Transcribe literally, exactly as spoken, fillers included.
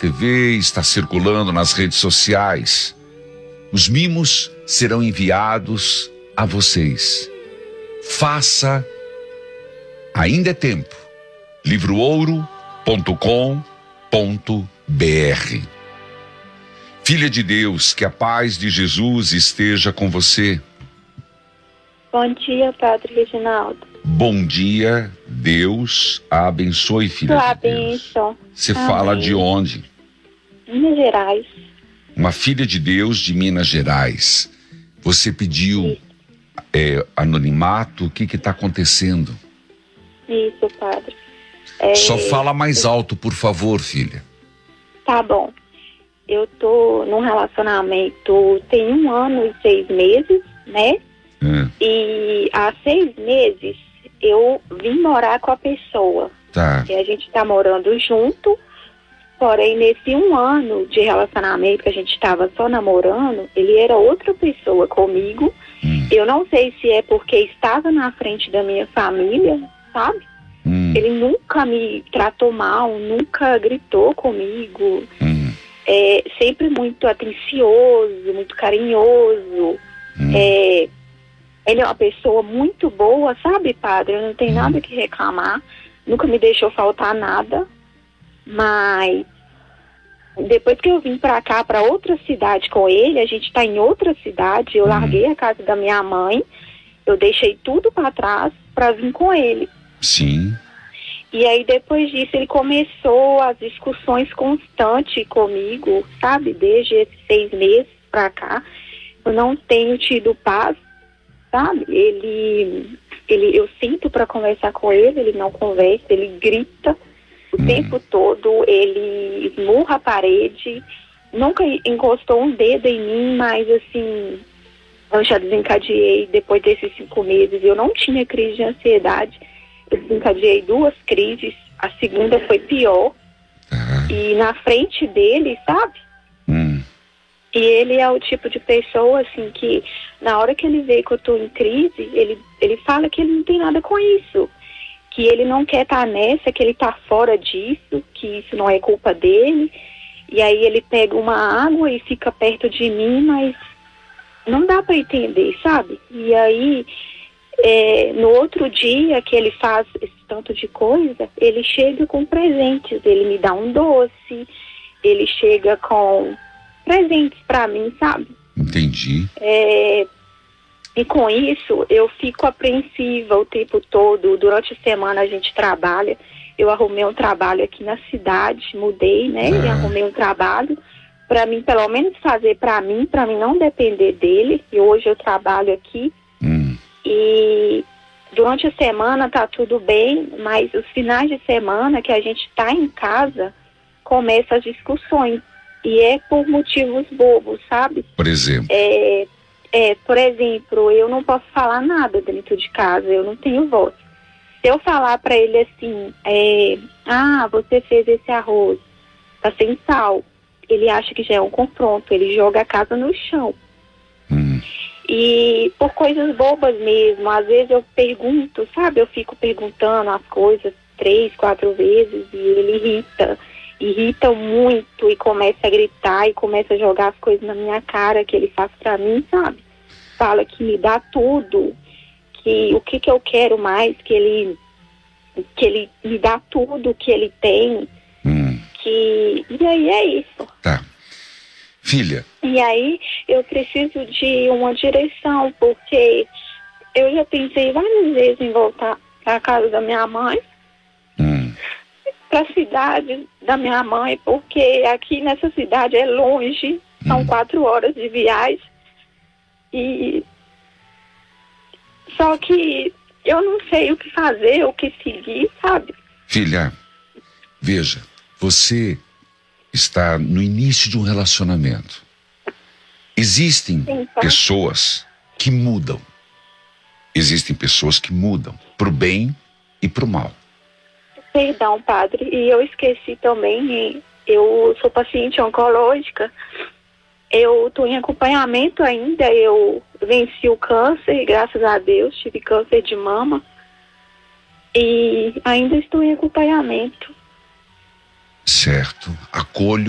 T V, está circulando nas redes sociais. Os mimos serão enviados a vocês. Faça, ainda é tempo, livro ouro ponto com ponto br. Filha de Deus, que a paz de Jesus esteja com você. Bom dia, Padre Reginaldo. Bom dia, Deus a abençoe, filha Sua de Deus. bênção. Você Amém. fala de onde? Minas Gerais. Uma filha de Deus de Minas Gerais. Você pediu é, anonimato, o que que está acontecendo? Isso, Padre. É... Só fala mais alto, por favor, filha. Tá bom. Eu tô num relacionamento tem um ano e seis meses, né? É. E há seis meses eu vim morar com a pessoa. Tá. E a gente tá morando junto, porém nesse um ano de relacionamento que a gente estava só namorando, ele era outra pessoa comigo. Hum. Eu não sei se é porque estava na frente da minha família, sabe? Hum. Ele nunca me tratou mal, nunca gritou comigo. Hum. É, sempre muito atencioso, muito carinhoso. Hum. É, ele é uma pessoa muito boa, sabe, padre? Eu não tenho nada que reclamar. Nunca me deixou faltar nada. Mas depois que eu vim pra cá, pra outra cidade com ele, a gente tá em outra cidade, eu larguei a casa da minha mãe, eu deixei tudo pra trás pra vir com ele. Sim. E aí depois disso ele começou as discussões constantes comigo, sabe? Desde esses seis meses pra cá, eu não tenho tido paz, sabe? Ele, ele, eu sinto pra conversar com ele, ele não conversa, ele grita o hum. tempo todo, ele esmurra a parede, nunca encostou um dedo em mim, mas assim, eu já desencadeei depois desses cinco meses, eu não tinha crise de ansiedade, eu desencadeei duas crises, a segunda foi pior, Ah. e na frente dele, sabe? Hum. E ele é o tipo de pessoa, assim, que na hora que ele vê que eu tô em crise, ele, ele fala que ele não tem nada com isso, que ele não quer estar nessa, que ele tá fora disso, que isso não é culpa dele. E aí ele pega uma água e fica perto de mim, mas não dá para entender, sabe? E aí, é, no outro dia que ele faz esse tanto de coisa, ele chega com presentes, ele me dá um doce, ele chega com presentes para mim, sabe? Entendi. É, e com isso, eu fico apreensiva o tempo todo. Durante a semana a gente trabalha. Eu arrumei um trabalho aqui na cidade, mudei, né? Ah. E arrumei um trabalho para mim, pelo menos fazer para mim, para mim não depender dele. E hoje eu trabalho aqui. Hum. E durante a semana tá tudo bem, mas os finais de semana que a gente tá em casa, começam as discussões. E é por motivos bobos, sabe? Por exemplo. É... É, por exemplo, eu não posso falar nada dentro de casa, eu não tenho voz. Se eu falar para ele assim, é, ah, você fez esse arroz, tá sem sal, ele acha que já é um confronto, ele joga a casa no chão. Hum. E por coisas bobas mesmo, às vezes eu pergunto, sabe, eu fico perguntando as coisas três, quatro vezes e ele irrita, irrita muito e começa a gritar e começa a jogar as coisas na minha cara que ele faz pra mim, sabe? Fala que me dá tudo, que o que que eu quero mais, que ele, que ele me dá tudo que ele tem, Hum. que... E aí é isso. Tá. Filha. E aí eu preciso de uma direção, porque eu já pensei várias vezes em voltar pra casa da minha mãe, Hum. para a cidade da minha mãe, porque aqui nessa cidade é longe, são Hum. quatro horas de viagem. E só que eu não sei o que fazer, o que seguir, sabe? Filha, veja, você está no início de um relacionamento. Existem Sim, tá. pessoas que mudam. Existem pessoas que mudam pro bem e pro mal. Perdão, padre, e eu esqueci também, eu sou paciente oncológica, eu estou em acompanhamento ainda, eu venci o câncer, graças a Deus, tive câncer de mama e ainda estou em acompanhamento. Certo. Acolho